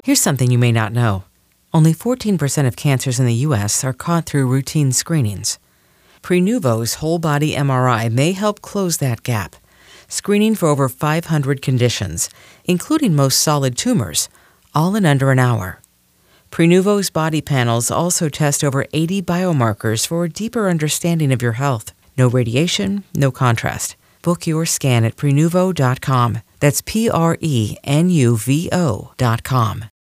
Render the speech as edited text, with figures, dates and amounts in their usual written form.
Here's something you may not know. Only 14% of cancers in the U.S. are caught through routine screenings. Prenuvo's whole-body MRI may help close that gap, screening for over 500 conditions, including most solid tumors, all in under an hour. Prenuvo's body panels also test over 80 biomarkers for a deeper understanding of your health. No radiation, no contrast. Book your scan at Prenuvo.com. That's Prenuvo.com.